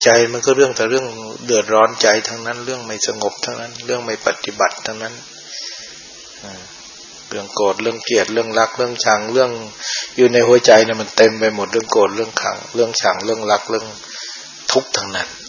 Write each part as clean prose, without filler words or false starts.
ใจมันก็เรื่องแต่เรื่องเดือดร้อนใจทั้งนั้นเรื่องไม่สงบทั้งนั้นเรื่องไม่ปฏิบัติทั้งนั้นเรื่องโกรธเรื่องเกลียดเรื่องรักเรื่องชังเรื่องอยู่ในหัวใจเนี่ยมันเต็มไปหมดเรื่องโกรธเรื่องขังเรื่องชังเรื่องรักเรื่องทุกข์ทั้งนั้น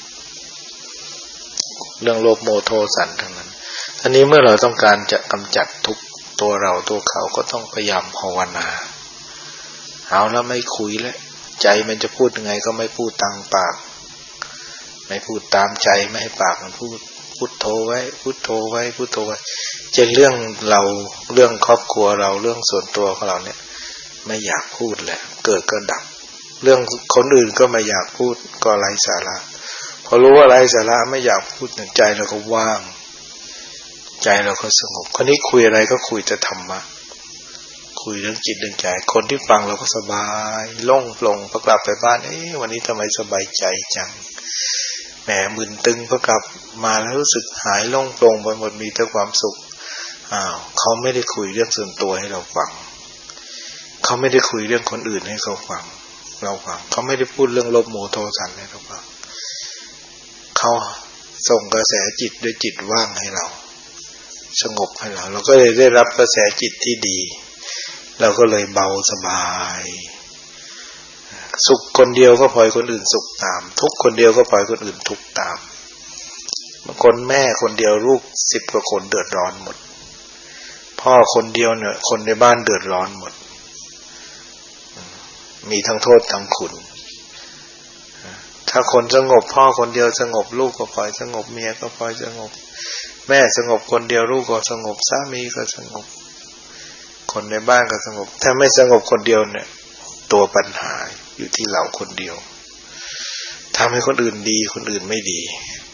เรื่องโลภโมโทสันทั้งนั้นทีนี้เมื่อเราต้องการจะกำจัดทุกข์ตัวเราตัวเขาก็ต้องพยายามภาวนาเอาแล้วไม่คุยแล้วใจมันจะพูดยังไงก็ไม่พูดตามปากไม่พูดตามใจไม่ให้ปากมันพูดพุทโธไว้พุทโธไว้พุทโธไว้จะเรื่องเราเรื่องครอบครัวเราเรื่องส่วนตัวของเราเนี่ยไม่อยากพูดแหละเกิดก็ดับเรื่องคนอื่นก็ไม่อยากพูดก็ไร้สาระพอรู้ว่าไร้สาระไม่อยากพูดใจเราก็ว่างใจเราก็สงบคนนี้คุยอะไรก็คุยแต่ธรรมะคุยเรื่องจิตเรื่องใจคนที่ฟังเราก็สบายโล่งโปร่งพอกลับไปบ้านวันนี้ทำไมสบายใจจังแหมมึนตึงพอกลับมาแล้วรู้สึกหายโล่งโปร่งไปหมดมีแต่ความสุขเขาไม่ได้คุยเรื่องส่วนตัวให้เราฟังเขาไม่ได้คุยเรื่องคนอื่นให้เขาฟังเราฟังเขาไม่ได้พูดเรื่องโลภโมโทสันให้เราฟังเขาส่งกระแสจิตด้วยจิตว่างให้เราสงบให้เราก็เลยได้รับกระแสจิตที่ดีเราก็เลยเบาสบายสุขคนเดียวก็ปล่อยคนอื่นสุขตามทุกข์คนเดียวก็ปล่อยคนอื่นทุกข์ตามบางคนแม่คนเดียวลูก10 กว่าคนเดือดร้อนหมดพ่อคนเดียวเนี่ยคนในบ้านเดือดร้อนหมดมีทั้งโทษทั้งคุณถ้าคนสงบพ่อคนเดียวสงบลูกก็ปล่อยสงบเมียก็ปล่อยสงบแม่สงบคนเดียวลูกก็สงบสามีก็สงบคนในบ้านก็สงบถ้าไม่สงบคนเดียวเนี่ยตัวปัญหาอยู่ที่เราคนเดียวทำให้คนอื่นดีคนอื่นไม่ดี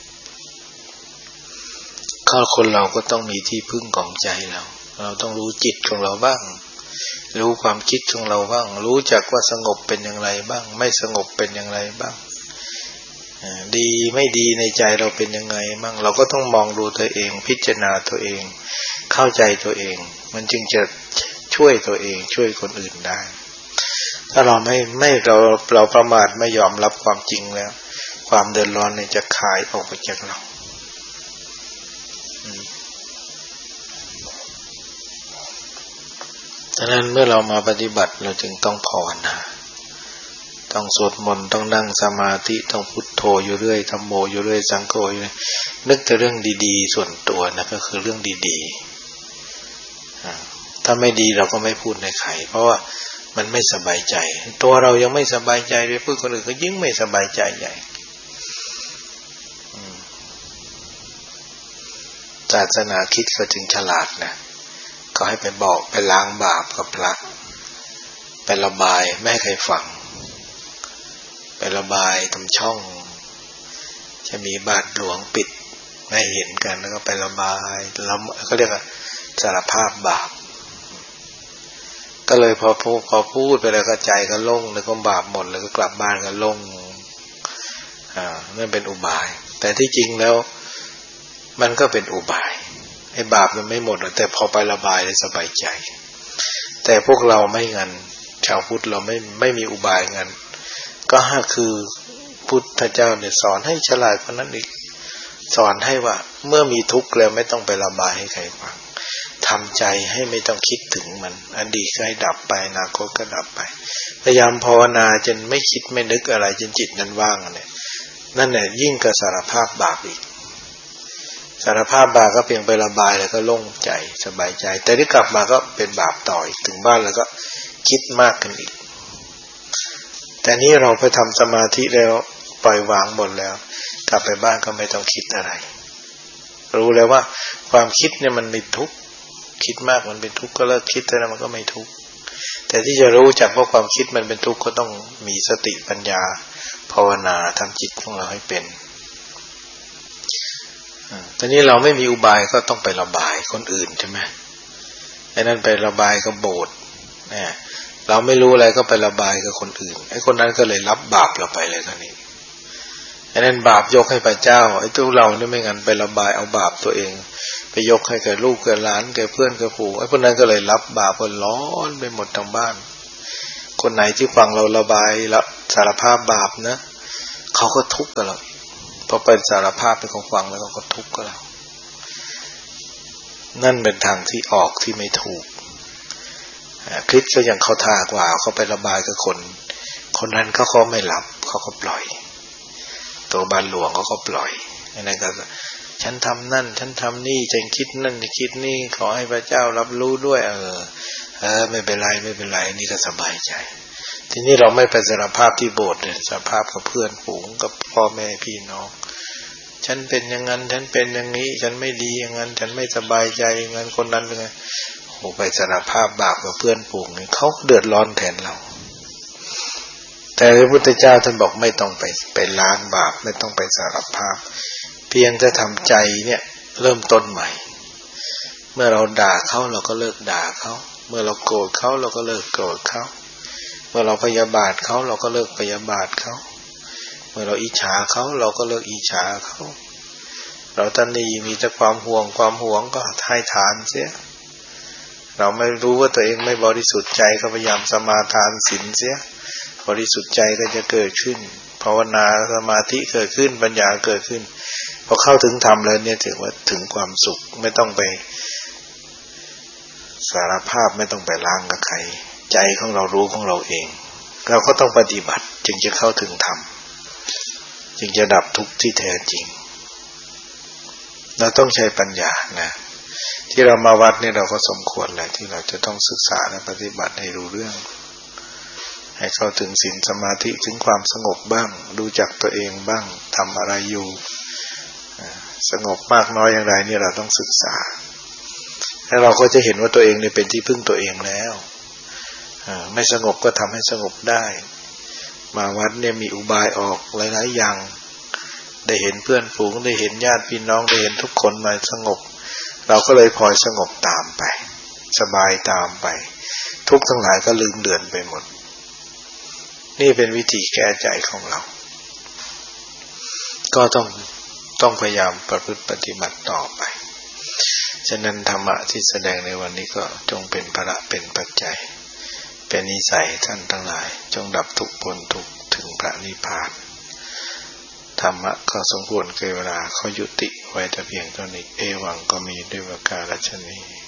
คนเราก็ต้องมีที่พึ่งของใจเราต้องรู้จิตของเราบ้างรู้ความคิดของเราบ้างรู้จักว่าสงบเป็นอย่างไรบ้างไม่สงบเป็นอย่างไรบ้างดีไม่ดีในใจเราเป็นยังไงบ้างเราก็ต้องมองดูตัวเองพิจารณาตัวเองเข้าใจตัวเองมันจึงจะช่วยตัวเองช่วยคนอื่นได้ถ้าเราไม่เราประมาทไม่ยอมรับความจริงแล้วความเดือดร้อนเนี่ยจะคายออกไปจากเราฉะนั้นเมื่อเรามาปฏิบัติเราจึงต้องภาวนาต้องสวดมนต์ต้องนั่งสมาธิต้องพุทโธอยู่เรื่อยธัมโมอยู่เรื่อยสังโฆอยู่เรื่อยนึกแต่เรื่องดีๆส่วนตัวนะก็คือเรื่องดีๆถ้าไม่ดีเราก็ไม่พูดในใครเพราะว่ามันไม่สบายใจตัวเรายังไม่สบายใจไปพูดคนอื่นก็ยิ่งไม่สบายใจใหญ่ศาสนาคิดก็ถึงฉลาดนะก็ให้ไปบอกไปล้างบาปกับพระไประบายไม่ให้ใครฟังไประบายทำช่องจะมีบาทหลวงปิดไม่เห็นกันแล้วก็ไประบายแล้วเขาเรียกว่าสารภาพบาปก็เลยพอพูดไปแล้วก็ใจก็โล่งแล้วก็บาปหมดแล้วก็กลับบ้านก็โล่งนั่นเป็นอุบายแต่ที่จริงแล้วมันก็เป็นอุบายไอ้บาปมันไม่หมดแต่พอไประบายเลยสบายใจแต่พวกเราไม่งั้นชาวพุทธเราไม่มีอุบายงั้นก็คือพุทธเจ้าเนี่ยสอนให้ฉลาดกว่านั้นอีกสอนให้ว่าเมื่อมีทุกข์แล้วไม่ต้องไประบายให้ใครฟังทำใจให้ไม่ต้องคิดถึงมันอดีตก็ให้ดับไปอนาคตก็ดับไปพยายามภาวนาจนไม่คิดไม่นึกอะไรจนจิตนั้นว่างเนี่ยนั่นแหละยิ่งกว่าสารภาพบาปอีกสารภาพบาปก็เพียงไประบายแล้วก็โล่งใจสบายใจแต่ที่กลับมาก็เป็นบาปต่ออีกถึงบ้านแล้วก็คิดมากขึ้นอีกแต่นี้เราไปทำสมาธิแล้วปล่อยวางหมดแล้วกลับไปบ้านก็ไม่ต้องคิดอะไรรู้แล้วว่าความคิดเนี่ยมันเป็นทุกข์คิดมากมันเป็นทุกข์ก็เลิกคิดแล้วมันก็ไม่ทุกข์แต่ที่จะรู้จักว่าความคิดมันเป็นทุกข์ก็ต้องมีสติปัญญาภาวนาทำจิตของเราให้เป็นตอนนี้เราไม่มีอุบายก็ต้องไประบายคนอื่นใช่ไหมไอ้นั่นไประบายกับโบสถ์เนี่ยเราไม่รู้อะไรก็ไประบายกับคนอื่นไอ้คนนั้นก็เลยรับบาปเราไปเลยคราวนี้ไอ้นั่นบาปยกให้พระเจ้าไอ้ตัวเราเนี่ยไม่งั้นไประบายเอาบาปตัวเองไปยกให้แก่ลูกแก่หลานแก่เพื่อนแก่ฝูงไอ้คนนั้นก็เลยรับบาปก็ร้อนไปหมดทั้งบ้านคนไหนที่ฟังเราระบายละสารภาพบาปนะเขาก็ทุกข์กับเราพอเป็นสารภาพเป็นของฟังแล้วเขาก็ทุกข์กับเรานั่นเป็นทางที่ออกที่ไม่ถูกคริสก็ยังเขาท่ากว่าเขาไประบายกับคนนั้นเขาไม่รับเขาก็ปล่อยตัวบานหลวงเขาก็ปล่อยนั่นก็ฉันทำนั่นฉันทำนี่ฉันคิดนั่นคิดนี่ขอให้พระเจ้ารับรู้ด้วยไม่เป็นไรไม่เป็นไรนี่ก็สบายใจทีนี้เราไม่ไปสารภาพที่โบสถ์เลยสารภาพกับเพื่อนฝูงกับพ่อแม่พี่น้องฉันเป็นอย่างนั้นฉันเป็นอย่างนี้ฉันไม่ดีอย่างนั้นฉันไม่สบายใจอย่างนั้นคนนั้นเป็นไงโอ้ไปสารภาพบาปกับเพื่อนฝูงนี่เขาเดือดร้อนแทนเราแต่พระพุทธเจ้าท่านบอกไม่ต้องไปล้างบาปไม่ต้องไปสารภาพเพียงจะทำใจเนี่ยเริ่มต้นใหม่เมื่อเราด่าเขาเราก็เลิกด่าเขาเมื่อเราโกรธเขาเราก็เลิกโกรธเขาเมื่อเราพยาบาทเขาเราก็เลิกพยาบาทเขาเมื่อเราอิจฉาเขาเราก็เลิกอิจฉาเขาเราตนีมีแต่ความหวงก็ให้ทานเสียเราไม่รู้ว่าตัวเองไม่บริสุทธิ์ใจก็พยายามสมาทานศีลเสียบริสุทธิ์ใจก็จะเกิดขึ้นภาวนาสมาธิเกิดขึ้นปัญญาเกิดขึ้นพอเข้าถึงธรรมแล้วเนี่ยถือว่าถึงความสุขไม่ต้องไปสารภาพไม่ต้องไปล้างกับใครใจของเรารู้ของเราเองเราก็ต้องปฏิบัติจึงจะเข้าถึงธรรมจึงจะดับทุกข์ที่แท้จริงเราต้องใช้ปัญญานะที่เรามาวัดนี่เราก็สมควรแหละที่เราจะต้องศึกษาและปฏิบัติให้รู้เรื่องให้เข้าถึงศีลสมาธิถึงความสงบบ้างดูจักตัวเองบ้างทำอะไรอยู่สงบมากน้อยอย่างไรนี่เราต้องศึกษาแล้วเราก็จะเห็นว่าตัวเองเนี่ยเป็นที่พึ่งตัวเองแล้วไม่สงบก็ทำให้สงบได้มาวัดเนี่ยมีอุบายออกหลายๆอย่างได้เห็นเพื่อนฝูงได้เห็นญาติพี่น้องได้เห็นทุกคนมาสงบเราก็เลยพลอยสงบตามไปสบายตามไปทุกข์ทั้งหลายก็ลืมเลือนไปหมดนี่เป็นวิธีแก้ใจของเราก็ต้องพยายามประพฤติปฏิบัติต่อไปฉะนั้นธรรมะที่แสดงในวันนี้ก็จงเป็นภาระเป็นปัจจัยเป็นนิสัยท่านทั้งหลายจงดับทุกข์พ้นทุกข์ถึงพระนิพพานธรรมะก็สมควรแก่เวลาเขายุติไว้แต่เพียงเท่านี้เอวังก็มีด้วยประการฉะนี้